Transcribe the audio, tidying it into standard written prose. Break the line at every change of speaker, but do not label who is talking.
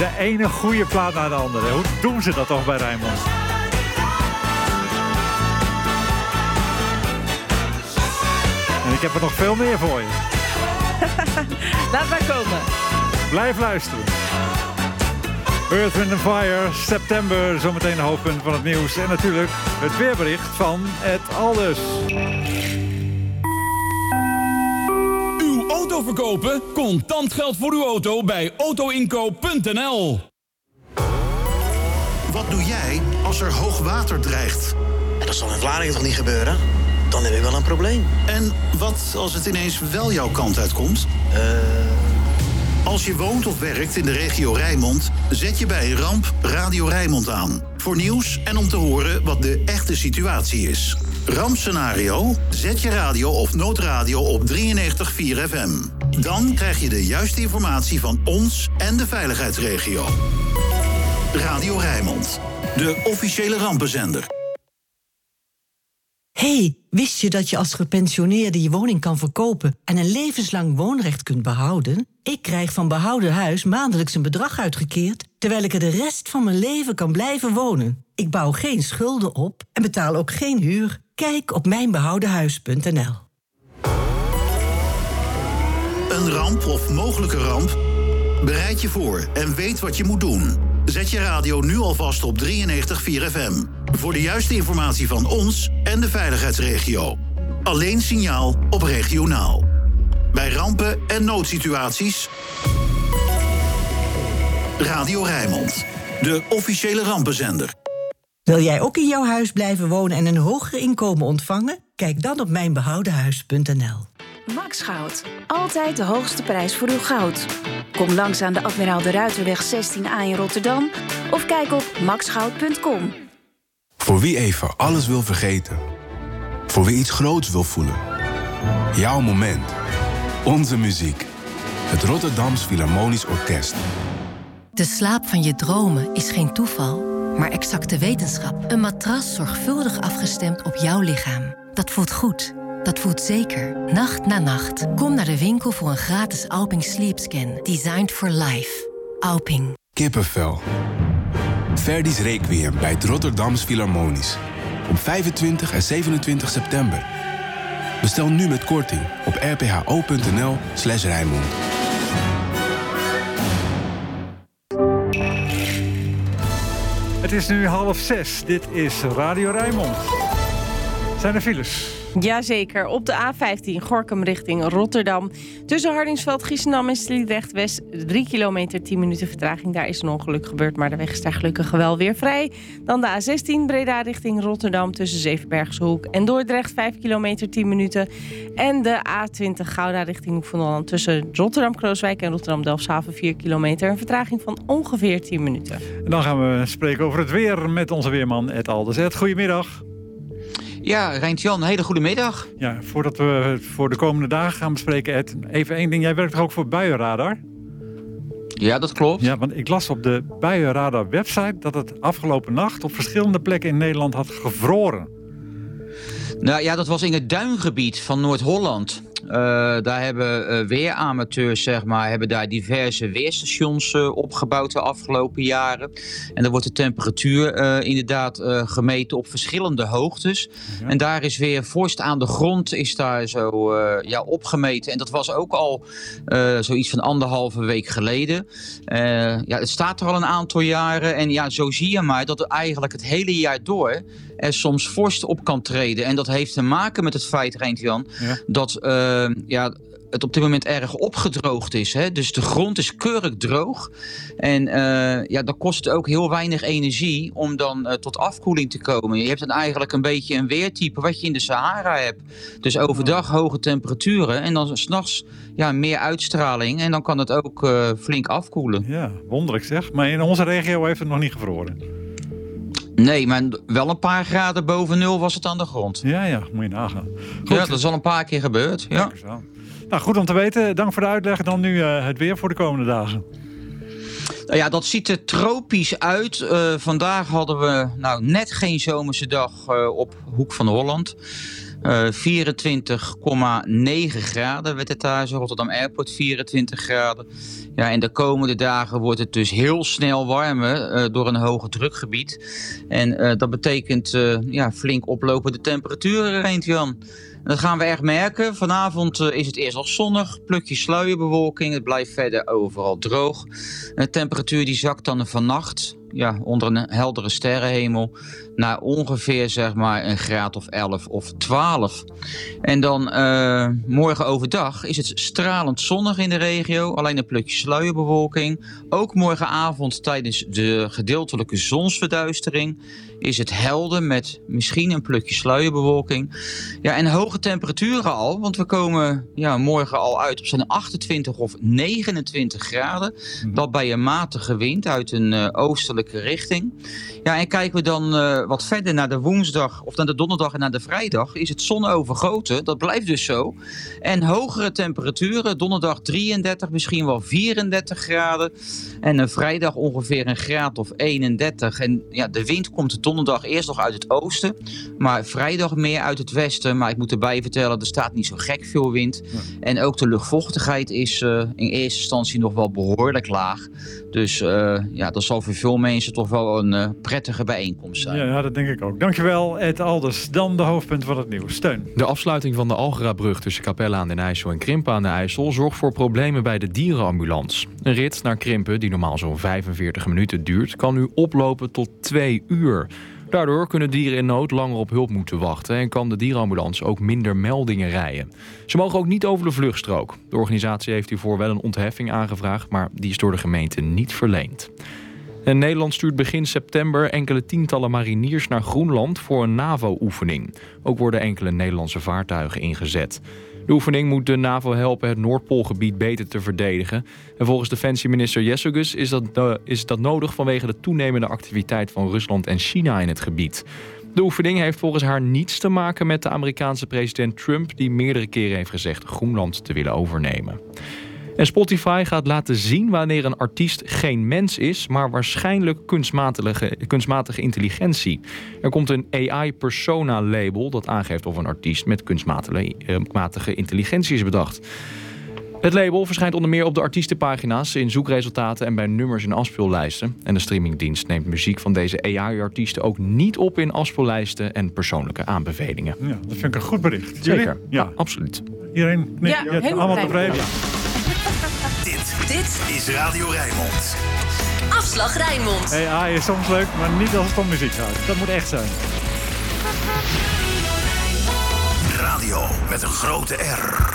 De ene goede plaat naar de andere. Hoe doen ze dat toch bij Rijnmond? En ik heb er nog veel meer voor je.
Laat maar komen.
Blijf luisteren. Earth, Wind & Fire, september, zometeen de hoofdpunt van het nieuws. En natuurlijk het weerbericht van Ed Alders.
Uw auto verkopen? Contant geld voor uw auto bij autoinkoop.nl.
Wat doe jij als er hoog water dreigt?
Ja, dat zal in Vlaardingen toch niet gebeuren? Dan heb ik wel een probleem.
En wat als het ineens wel jouw kant uitkomt? Als je woont of werkt in de regio Rijnmond, zet je bij een ramp Radio Rijnmond aan. Voor nieuws en om te horen wat de echte situatie is. Rampscenario? Zet je radio of noodradio op 93.4 FM. Dan krijg je de juiste informatie van ons en de veiligheidsregio. Radio Rijnmond, de officiële rampenzender.
Hey, wist je dat je als gepensioneerde je woning kan verkopen en een levenslang woonrecht kunt behouden? Ik krijg van Behouden Huis maandelijks een bedrag uitgekeerd, terwijl ik er de rest van mijn leven kan blijven wonen. Ik bouw geen schulden op en betaal ook geen huur. Kijk op mijnbehoudenhuis.nl.
Een ramp of mogelijke ramp? Bereid je voor en weet wat je moet doen. Zet je radio nu alvast op 93.4 FM. Voor de juiste informatie van ons en de veiligheidsregio. Alleen signaal op regionaal. Bij rampen en noodsituaties. Radio Rijnmond, de officiële rampenzender.
Wil jij ook in jouw huis blijven wonen en een hoger inkomen ontvangen? Kijk dan op mijnbehoudenhuis.nl.
Max Goud. Altijd de hoogste prijs voor uw goud. Kom langs aan de Admiraal de Ruiterweg 16A in Rotterdam of kijk op maxgoud.com.
Voor wie even alles wil vergeten. Voor wie iets groots wil voelen. Jouw moment. Onze muziek. Het Rotterdams Philharmonisch Orkest.
De slaap van je dromen is geen toeval, maar exacte wetenschap. Een matras zorgvuldig afgestemd op jouw lichaam. Dat voelt goed. Dat voelt zeker. Nacht na nacht. Kom naar de winkel voor een gratis Alping Sleep Scan. Designed for life. Alping.
Kippenvel. Verdi's Requiem bij het Rotterdams Philharmonisch. Op 25 en 27 september. Bestel nu met korting op rpho.nl/Rijnmond.
Het is nu 5:30. Dit is Radio Rijnmond. Zijn er files?
Jazeker, op de A15 Gorinchem richting Rotterdam. Tussen Hardingsveld, Giessendam en Sliedrecht-West 3 kilometer, 10 minuten vertraging. Daar is een ongeluk gebeurd, maar de weg is daar gelukkig wel weer vrij. Dan de A16 Breda richting Rotterdam tussen Zevenbergshoek en Dordrecht 5 kilometer, 10 minuten. En de A20 Gouda richting Hoek van Holland tussen Rotterdam-Krooswijk en Rotterdam-Delfshaven 4 kilometer. Een vertraging van ongeveer 10 minuten.
En dan gaan we spreken over het weer met onze weerman Ed Alders. Ed, goedemiddag.
Ja, Rijntjan, een hele goede middag.
Ja, voordat we het voor de komende dagen gaan bespreken, Ed, even één ding. Jij werkt toch ook voor Buienradar?
Ja, dat klopt.
Ja, want ik las op de Buienradar website dat het afgelopen nacht op verschillende plekken in Nederland had gevroren.
Nou ja, dat was in het duingebied van Noord-Holland. Daar hebben weeramateurs, zeg maar, hebben daar diverse weerstations opgebouwd de afgelopen jaren. En dan wordt de temperatuur inderdaad gemeten op verschillende hoogtes. Ja. En daar is weer vorst aan de grond is daar zo opgemeten. En dat was ook al zoiets van 1,5 week geleden. Het staat er al een aantal jaren. En ja, zo zie je maar dat er eigenlijk het hele jaar door er soms vorst op kan treden. En dat heeft te maken met het feit, Rijntjan, dat het op dit moment erg opgedroogd is. Hè? Dus de grond is keurig droog. En dan kost het ook heel weinig energie om dan tot afkoeling te komen. Je hebt dan eigenlijk een beetje een weertype wat je in de Sahara hebt. Dus overdag hoge temperaturen en dan 's nachts meer uitstraling. En dan kan het ook flink afkoelen.
Ja, wonderlijk zeg. Maar in onze regio heeft het nog niet gevroren.
Nee, maar wel een paar graden boven nul was het aan de grond.
Ja, moet je nagaan. Goed.
Ja, dat is al een paar keer gebeurd. Ja.
Nou, goed om te weten. Dank voor de uitleg. Dan nu het weer voor de komende dagen.
Nou ja, dat ziet er tropisch uit. Vandaag hadden we net geen zomerse dag op Hoek van Holland. 24,9 graden werd het daar, zo Rotterdam Airport 24 graden. Ja, en de komende dagen wordt het dus heel snel warmer door een hoge drukgebied. En dat betekent flink oplopende temperaturen, Reintjan. Dat gaan we echt merken. Vanavond is het eerst al zonnig, plukje sluierbewolking. Het blijft verder overal droog. De temperatuur die zakt dan vannacht, onder een heldere sterrenhemel, naar ongeveer zeg maar een graad of 11 of 12. En dan morgen overdag is het stralend zonnig in de regio. Alleen een plukje sluierbewolking. Ook morgenavond tijdens de gedeeltelijke zonsverduistering is het helder met misschien een plukje sluierbewolking. Ja, en hoge temperaturen al, want we komen morgen al uit op zo'n 28 of 29 graden. Dat bij een matige wind uit een oostelijke richting. Ja, en kijken we dan wat verder naar de woensdag of naar de donderdag en naar de vrijdag, is het zonovergoten. Dat blijft dus zo. En hogere temperaturen, donderdag 33, misschien wel 34 graden. En vrijdag ongeveer een graad of 31. En de wind komt donderdag eerst nog uit het oosten, maar vrijdag meer uit het westen. Maar ik moet erbij vertellen, er staat niet zo gek veel wind. Ja. En ook de luchtvochtigheid is in eerste instantie nog wel behoorlijk laag. Dus dat zal voor veel mensen toch wel een prettige bijeenkomst zijn.
Ja, dat denk ik ook. Dankjewel, Ed Alders. Dan de hoofdpunten van het nieuws. Steun.
De afsluiting van de Algerabrug tussen Capelle aan den IJssel en Krimpen aan de IJssel zorgt voor problemen bij de dierenambulance. Een rit naar Krimpen, die normaal zo'n 45 minuten duurt, kan nu oplopen tot 2 uur. Daardoor kunnen dieren in nood langer op hulp moeten wachten en kan de dierenambulance ook minder meldingen rijden. Ze mogen ook niet over de vluchtstrook. De organisatie heeft hiervoor wel een ontheffing aangevraagd, maar die is door de gemeente niet verleend. En Nederland stuurt begin september enkele tientallen mariniers naar Groenland voor een NAVO-oefening. Ook worden enkele Nederlandse vaartuigen ingezet. De oefening moet de NAVO helpen het Noordpoolgebied beter te verdedigen. En volgens defensieminister Jessegus is dat nodig vanwege de toenemende activiteit van Rusland en China in het gebied. De oefening heeft volgens haar niets te maken met de Amerikaanse president Trump, die meerdere keren heeft gezegd Groenland te willen overnemen. En Spotify gaat laten zien wanneer een artiest geen mens is, maar waarschijnlijk kunstmatige intelligentie. Er komt een AI-persona-label dat aangeeft of een artiest met kunstmatige intelligentie is bedacht. Het label verschijnt onder meer op de artiestenpagina's, in zoekresultaten en bij nummers in afspeellijsten. En de streamingdienst neemt muziek van deze AI-artiesten ook niet op in afspeellijsten en persoonlijke aanbevelingen.
Ja, dat vind ik een goed bericht.
Zeker, ja, absoluut.
Iedereen allemaal tevreden? Ja.
Dit is Radio Rijnmond. Afslag Rijnmond.
AI is soms leuk, maar niet als het om muziek gaat. Dat moet echt zijn.
Radio met een grote R.